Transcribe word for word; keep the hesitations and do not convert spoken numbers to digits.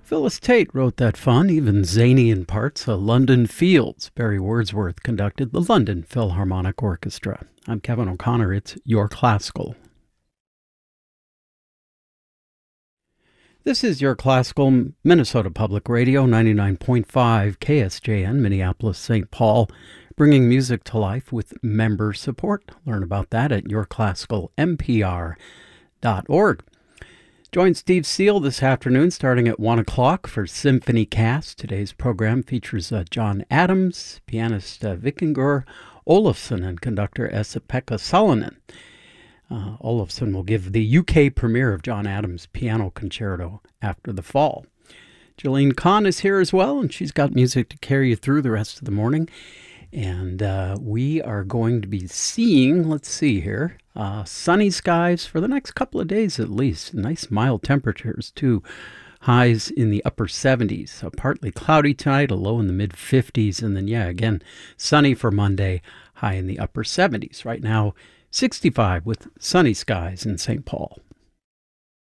Phyllis Tate wrote that fun, even zany in parts, a London Fields. Barry Wordsworth conducted the London Philharmonic Orchestra. I'm Kevin O'Connor. It's Your Classical. This is Your Classical, Minnesota Public Radio, ninety-nine point five K S J N, Minneapolis, Saint Paul, bringing music to life with member support. Learn about that at your classical m p r dot org. Join Steve Seal this afternoon starting at one o'clock for Symphony Cast. Today's program features uh, John Adams, pianist uh, Vikingur Olafsson, and conductor Esa-Pekka Salonen. Uh, Olafsson will give the U K premiere of John Adams' Piano Concerto after the fall. Jillian Kahn is here as well, and she's got music to carry you through the rest of the morning. And uh, we are going to be seeing, let's see here, uh, sunny skies for the next couple of days at least. Nice mild temperatures too. Highs in the upper seventies. So partly cloudy tonight, a low in the mid fifties. And then, yeah, again, sunny for Monday, high in the upper seventies. Right now, sixty-five with sunny skies in Saint Paul.